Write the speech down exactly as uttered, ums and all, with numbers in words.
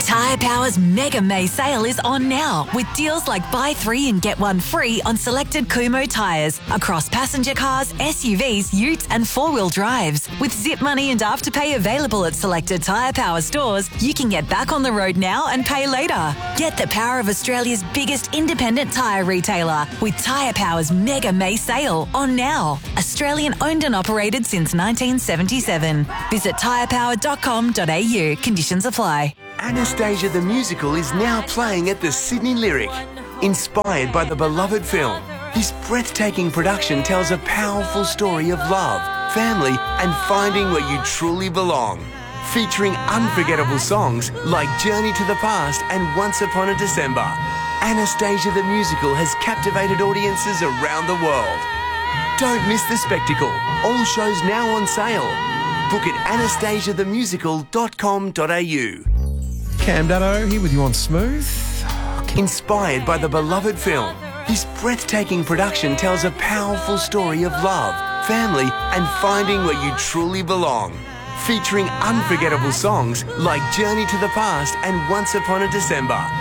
Tyre Power's Mega May sale is on now with deals like buy three and get one free on selected Kumho tyres across passenger cars, S U Vs, utes and four-wheel drives. With Zip Money and Afterpay available at selected Tyre Power stores, you can get back on the road now and pay later. Get the power of Australia's biggest independent tyre retailer with Tyre Power's Mega May sale on now. Australian owned and operated since nineteen seventy-seven. Visit tyre power dot com dot a u. Conditions apply. Anastasia the Musical is now playing at the Sydney Lyric. Inspired by the beloved film, this breathtaking production tells a powerful story of love, family and finding where you truly belong. Featuring unforgettable songs like Journey to the Past and Once Upon a December, Anastasia the Musical has captivated audiences around the world. Don't miss the spectacle. All shows now on sale. Book at anastasia the musical dot com dot a u. Cam Dutto here with you on Smooth. Inspired by the beloved film, this breathtaking production tells a powerful story of love, family and finding where you truly belong. Featuring unforgettable songs like Journey to the Past and Once Upon a December.